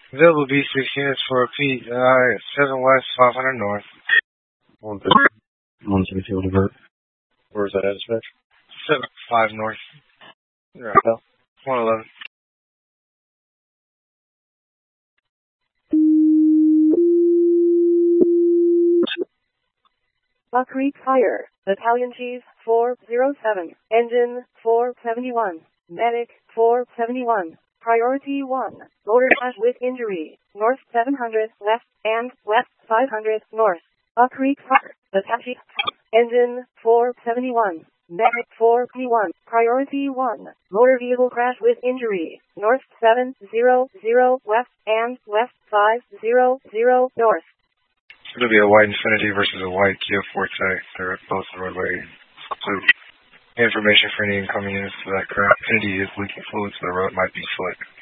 Available B6 units for repeat, 7 west, 500 north. 132 divert. Where is that at, dispatch? 7-5 north. Yeah. 111. Buck Creek Fire, Battalion Chief 407, Engine 471, Medic 471, Priority 1, Loader Dash with injury, North 700 left and West 500 north. Buck Creek Fire, Battalion Engine 471, Medic 421, Priority 1, Motor Vehicle Crash with injury, North 700 west and West 500 north. It's going to be a white Infiniti versus a white Kia Forte. They're at both the roadway. Complete information for any incoming units to that crowd. Infiniti is leaking fluid, so the road might be slick.